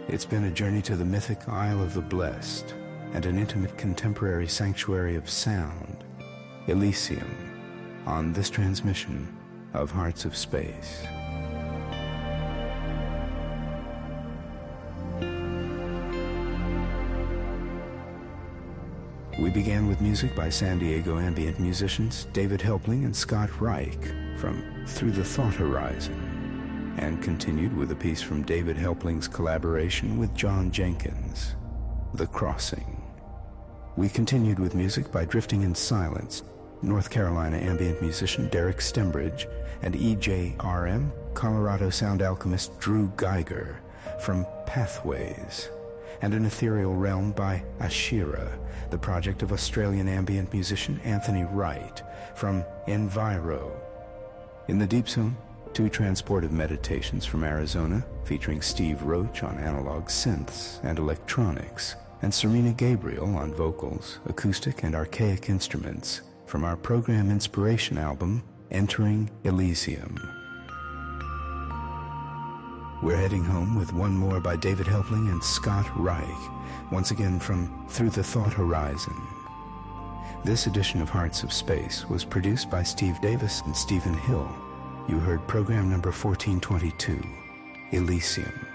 It's been a journey to the mythic Isle of the Blessed and an intimate contemporary sanctuary of sound, Elysium, on this transmission of Hearts of Space. We began with music by San Diego ambient musicians David Helpling and Scott Reich from Through the Thought Horizon, and continued with a piece from David Helpling's collaboration with John Jenkins, The Crossing. We continued with music by Drifting in Silence, North Carolina ambient musician Derek Stembridge, and EJRM Colorado sound alchemist Drew Geiger from Pathways, and An Ethereal Realm by Ashira, the project of Australian ambient musician Anthony Wright from Enviro. In the Deep Zone, two transportive meditations from Arizona featuring Steve Roach on analog synths and electronics, and Serena Gabriel on vocals, acoustic and archaic instruments from our Program Inspiration album, Entering Elysium. We're heading home with one more by David Helpling and Scott Reich, once again from Through the Thought Horizon. This edition of Hearts of Space was produced by Steve Davis and Stephen Hill. You heard program number 1422, Elysium.